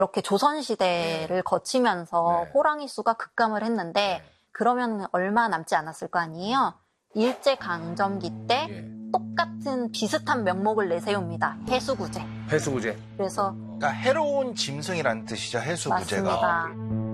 이렇게 조선시대를 거치면서 호랑이 수가 급감을 했는데 그러면 얼마 남지 않았을 거 아니에요? 일제강점기 때 똑같은 비슷한 명목을 내세웁니다. 해수구제. 해수구제. 그래서 그러니까 해로운 짐승이라는 뜻이죠. 해수구제가. 맞습니다.